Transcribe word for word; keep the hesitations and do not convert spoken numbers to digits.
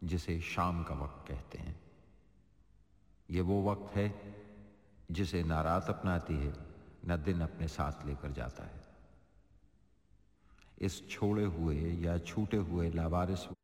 जिसे शाम का वक्त कहते हैं। ये वो वक्त है जिसे ना रात अपनाती है न दिन अपने साथ लेकर जाता है। इस छोड़े हुए या छूटे हुए लावारिस